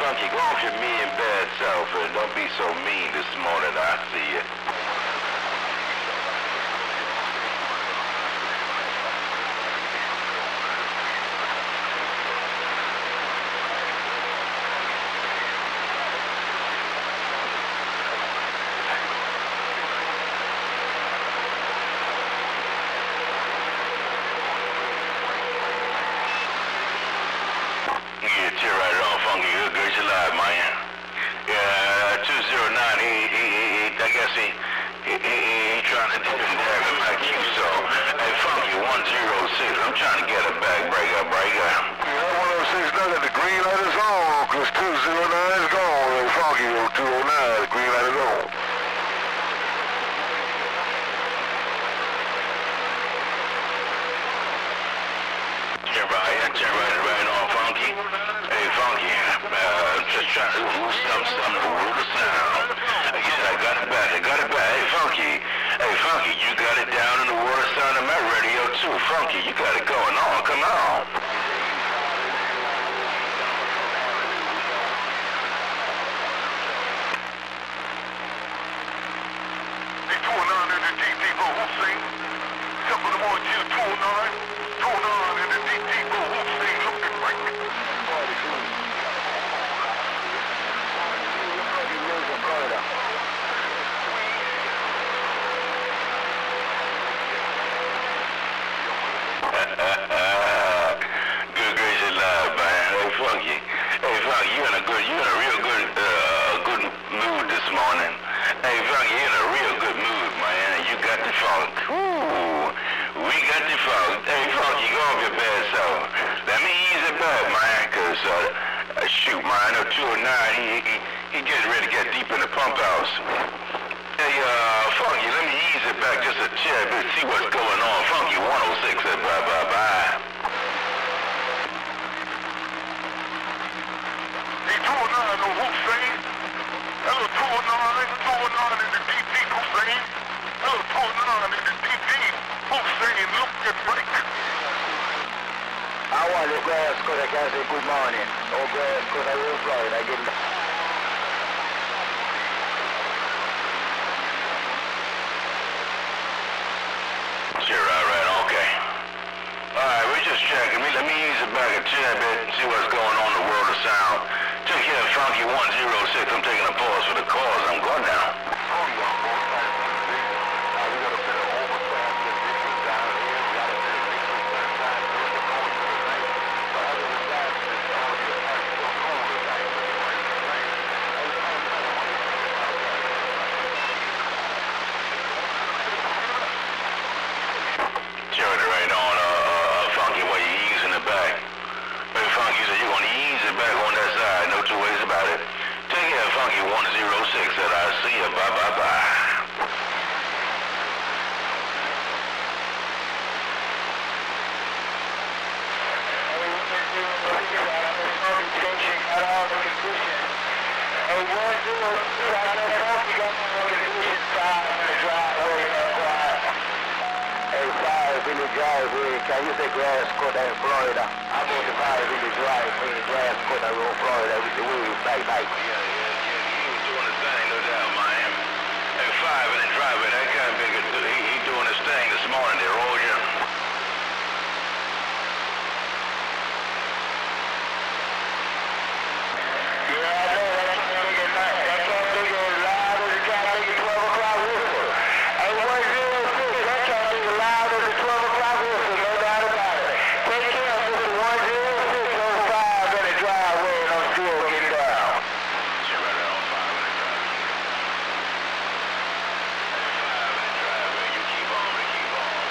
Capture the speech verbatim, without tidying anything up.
Funky, go off your mean bad self and don't be so mean this morning. I see you. Yeah, cheer right on, Funky. Good, good, you live, man. Yeah, two zero nine, he, he, he, he, I guess he, he, he, he trying to dip and dab him like you, so. Hey, Funky, one zero six, I'm trying to get a back breaker, breaker. Yeah, one oh six, nothing, the green light is on, cause two zero nine is gone. Hey, Funky, two oh nine, the green light is on. Cheer right, cheer right, right on, Funky. Hey, Funky, uh, just trying to move some, some, move the sound. Again, I got it back, I got it back. Hey, Funky, hey, Funky, you got it down in the water sound of my radio too. Funky, you got it going on, come on. Hey, two oh nine in the deep, deep, oh, Hussein. Something to want you, two oh nine. two oh nine in the deep, deep, oh, Hussein, looking right. Good gracious live, man. Hey, Funky. Hey, Funky, you in a good, you in a real good, uh, good mood this morning. Hey, Funky, you in a real good mood, man. You got the funk. Ooh, we got the funk. Hey, Funky, go off your bad self. Let me ease it back, man, cause, uh, shoot, man, I know two oh nine, he, he, he getting ready to get deep in the pump house. Hey, uh, Funky, let me ease it back just a tad bit, see what's going on. Funky one oh six said bye, bye, bye. Hey, two oh nine, no Hussein. Hello, two oh nine, two oh nine in the deep, deep, Hussein. Hello, two oh nine in the deep, deep, Hussein, looking right. I want the grass because I can say good morning. Oh, grass because I will fly it. I get it. Sure, all right, okay. All right, we're just checking. Let me ease it back a tad bit and see what's going on in the world of sound. Take care of Funky one zero six. I'm taking a pause for the calls. I'm going now. Cheer it right on, uh, uh, Funky, while you're easing it back. Hey, Funky, so you're going to ease it back on that side, no two ways about it. Take care of Funky one zero six, said I see you, bye, bye, bye. Village Drive, can you say grass cutter in Florida? I'm on the five Village Drive, Grass Cutter Road, Florida, with the wheels, bye bye.